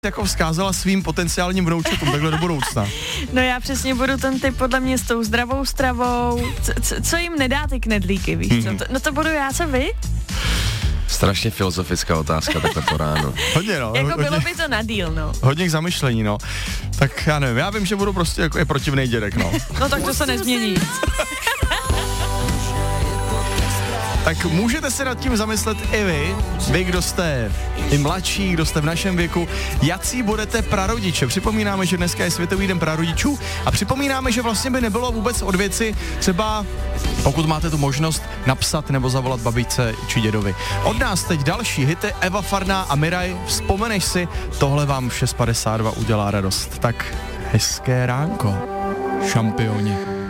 jako vzkázala svým potenciálním vnoučatům takhle do budoucna? No já přesně budu ten typ podle mě s tou zdravou stravou, co jim nedá ty knedlíky, víš co? No to budu já, co vy? Strašně filozofická otázka takhle po ránu. Hodně, no. Jako hodně, bylo by to na díl, no. Hodně k zamyšlení, no. Tak já nevím, já vím, že budu prostě jako je protivnej dědek, no. No tak to se nezmění. Tak můžete se nad tím zamyslet i vy, kdo jste i mladší, kdo jste v našem věku, jací budete prarodiče. Připomínáme, že dneska je Světový den prarodičů a připomínáme, že vlastně by nebylo vůbec od věci třeba, pokud máte tu možnost, napsat nebo zavolat babičce či dědovi. Od nás teď další hity Eva Farná a Miraj, vzpomeneš si, tohle vám v 6:52 udělá radost. Tak hezké ránko, šampioni.